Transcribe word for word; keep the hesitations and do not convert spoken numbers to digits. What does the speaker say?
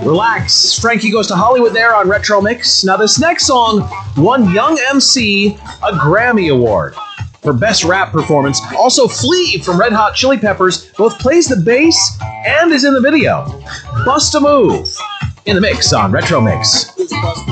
Relax. Frankie Goes to Hollywood there on Retro Mix. Now, this next song won Young M C a Grammy Award for Best Rap Performance. Also, Flea from Red Hot Chili Peppers both plays the bass and is in the video. Bust a Move in the mix on Retro Mix.